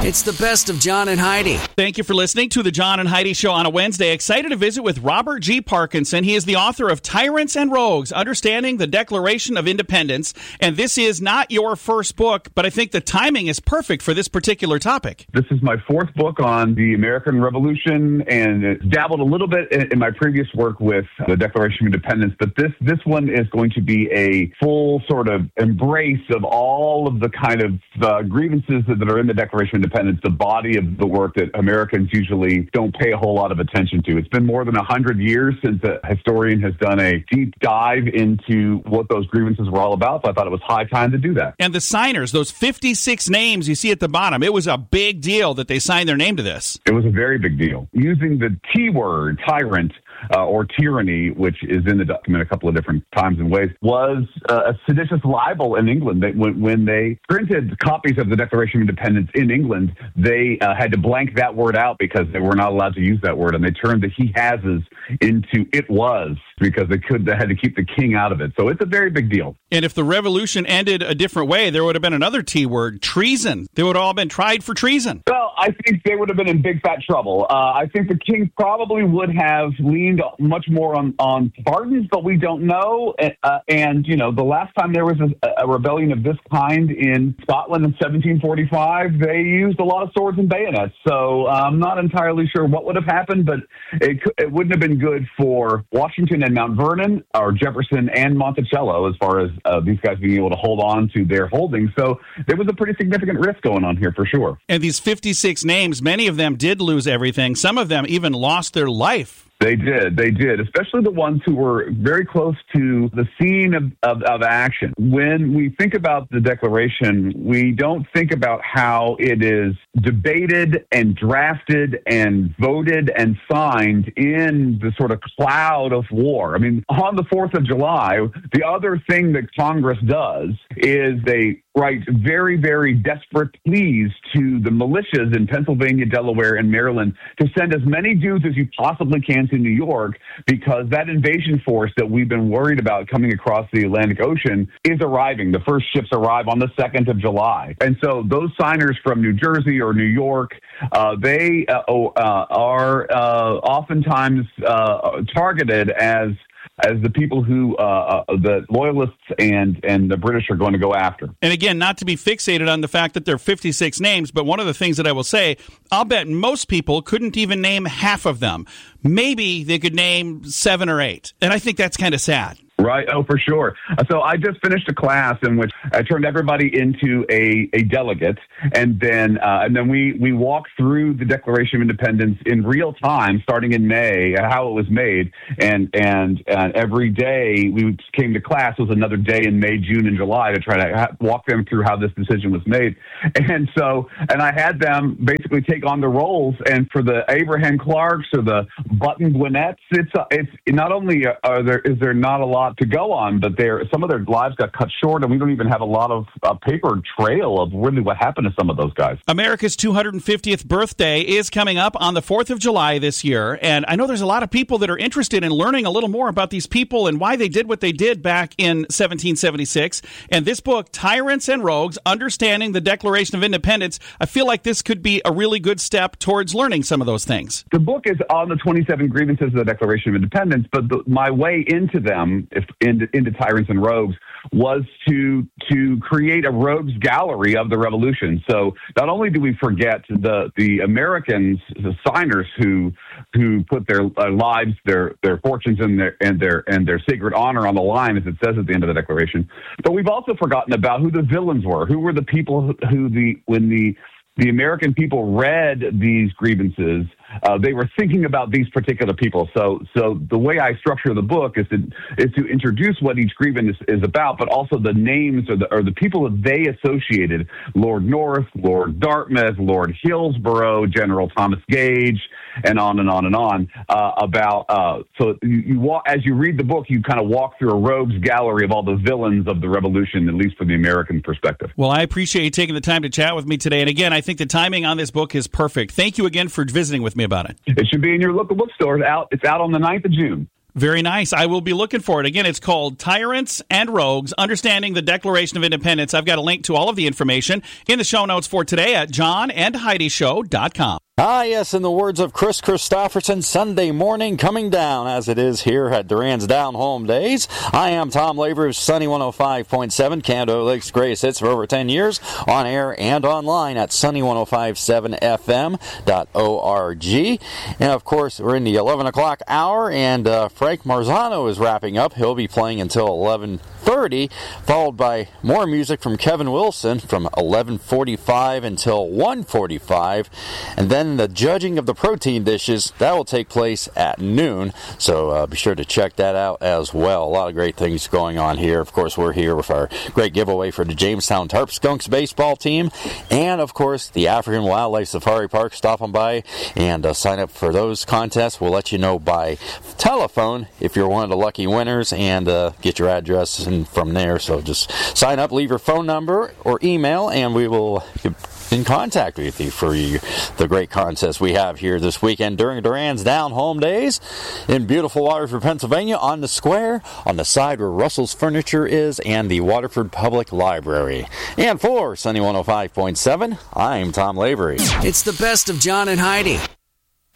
It's the best of John and Heidi. Thank you for listening to the John and Heidi Show on a Wednesday. Excited to visit with Robert G. Parkinson. He is the author of Tyrants and Rogues, Understanding the Declaration of Independence. And this is not your first book, but I think the timing is perfect for this particular topic. This is my fourth book on the American Revolution, and dabbled a little bit in my previous work with the Declaration of Independence. But this one is going to be a full sort of embrace of all of the kind of grievances that are in the Declaration of Independence, the body of the work that Americans usually don't pay a whole lot of attention to. It's been more than 100 years since a historian has done a deep dive into what those grievances were all about, so I thought it was high time to do that. And the signers, those 56 names you see at the bottom, it was a big deal that they signed their name to this. It was a very big deal. Using the T word, tyrant, or tyranny, which is in the document a couple of different times and ways, was a seditious libel in England. When they printed copies of the Declaration of Independence in England, they had to blank that word out because they were not allowed to use that word, and they turned the he hases into it was because they had to keep the king out of it. So it's a very big deal. And if the revolution ended a different way, there would have been another T word, treason. They would have all been tried for treason. Well, I think they would have been in big fat trouble. I think the king probably would have leaned much more on pardons, but we don't know. And, you know, the last time there was a rebellion of this kind in Scotland in 1745, they used a lot of swords and bayonets. So I'm not entirely sure what would have happened, but it wouldn't have been good for Washington and Mount Vernon, or Jefferson and Monticello, as far as these guys being able to hold on to their holdings. So there was a pretty significant risk going on here for sure. And these 56 names, many of them did lose everything. Some of them even lost their life. They did, especially the ones who were very close to the scene of action. When we think about the Declaration, we don't think about how it is debated and drafted and voted and signed in the sort of cloud of war. I mean, on the 4th of July, the other thing that Congress does is they write very, very desperate pleas to the militias in Pennsylvania, Delaware, and Maryland to send as many dudes as you possibly can to New York, because that invasion force that we've been worried about coming across the Atlantic Ocean is arriving. The first ships arrive on the 2nd of July. And so those signers from New Jersey or New York, they are oftentimes targeted as the people who the loyalists and the British are going to go after. And again, not to be fixated on the fact that there are 56 names, but one of the things that I will say, I'll bet most people couldn't even name half of them. Maybe they could name 7 or 8. And I think that's kind of sad. Right. Oh, for sure. So I just finished a class in which I turned everybody into a delegate, and then we walked through the Declaration of Independence in real time, starting in May, how it was made, and every day we came to class was another day in May, June, and July to try to walk them through how this decision was made, and I had them basically take on the roles, and for the Abraham Clarks or the Button Gwinnett's, it's not only is there not a lot to go on, but some of their lives got cut short, and we don't even have a lot of paper trail of really what happened to some of those guys. America's 250th birthday is coming up on the 4th of July this year, and I know there's a lot of people that are interested in learning a little more about these people and why they did what they did back in 1776. And this book, Tyrants and Rogues, Understanding the Declaration of Independence, I feel like this could be a really good step towards learning some of those things. The book is on the 27 grievances of the Declaration of Independence, but my way into them, into Tyrants and Rogues, was to create a rogues gallery of the Revolution. So not only do we forget the Americans, the signers who put their lives, their fortunes, and their sacred honor on the line, as it says at the end of the Declaration, but we've also forgotten about who the villains were. Who were the people when the American people read these grievances, they were thinking about these particular people. So the way I structure the book is to introduce what each grievance is about, but also the names or the people that they associated: Lord North, Lord Dartmouth, Lord Hillsborough, General Thomas Gage, and on and on and on. So you walk, as you read the book, you kind of walk through a rogues gallery of all the villains of the Revolution, at least from the American perspective. Well, I appreciate you taking the time to chat with me today. And again, I think the timing on this book is perfect. Thank you again for visiting with me about it. It should be in your local bookstore. It's out on the 9th of June. Very nice. I will be looking for it. Again, it's called Tyrants and Rogues, Understanding the Declaration of Independence. I've got a link to all of the information in the show notes for today at johnandheidishow.com. Ah, yes, in the words of Chris Christopherson, Sunday morning coming down as it is here at Duran's Down Home Days. I am Tom Laver of Sunny 105.7, Canada Lakes Greatest Hits for over 10 years, on air and online at sunny1057fm.org. And, of course, we're in the 11 o'clock hour, and Frank Marzano is wrapping up. He'll be playing until 11:30, followed by more music from Kevin Wilson from 11:45 until 1:45, and then the judging of the protein dishes, that will take place at noon, so be sure to check that out as well. A lot of great things going on here. Of course, we're here with our great giveaway for the Jamestown Tarp Skunks baseball team, and of course the African Wildlife Safari Park. Stop on by and sign up for those contests. We'll let you know by telephone if you're one of the lucky winners, and get your address and from there. So just sign up, leave your phone number or email, and we will in contact with you for the great contest we have here this weekend during Duran's Down Home Days in beautiful Waterford, Pennsylvania, on the square, on the side where Russell's Furniture is and the Waterford Public Library. And for Sunny 105.7, I'm Tom Lavery. It's the best of John and Heidi.